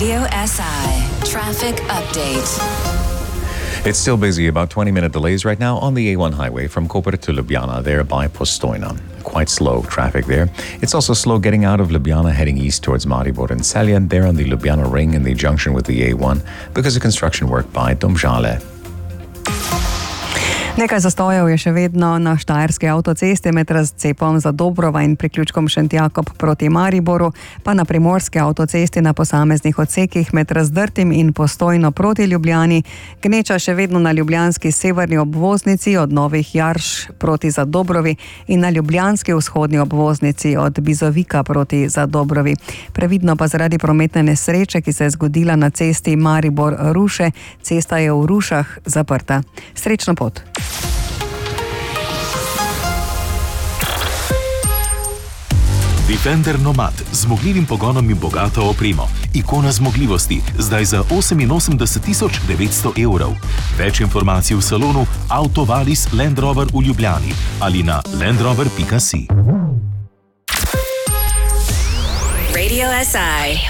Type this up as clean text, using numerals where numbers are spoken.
Radio SI traffic update. It's still busy, about 20-minute delays right now on the A1 highway from Koper to Ljubljana, there by Postojna. Quite slow traffic there. It's also slow getting out of Ljubljana heading east towards Maribor and Celje, there on the Ljubljana ring in the junction with the A1 because of construction work by Domžale. Nekaj zastojev je še vedno na štajerski avtocesti med razcepom za Dobrova in priključkom Šentjakob proti Mariboru, pa na primorski avtocesti na posameznih odsekih med Razdrtim in Postojno proti Ljubljani, gneča še vedno na ljubljanski severni obvoznici od Novih Jarš proti Zadobrovi in na ljubljanski vzhodni obvoznici od Bizovika proti Zadobrovi. Previdno pa zaradi prometne nesreče, ki se je zgodila na cesti Maribor-Ruše, cesta je v Rušah zaprta. Srečno pot! Defender Nomad z zmogljivim pogonom in bogato opremo. Ikona zmogljivosti, zdaj za 88.900 evrov. Več informacij v salonu Autovalis Land Rover v Ljubljani ali na landrover.si. Radio SI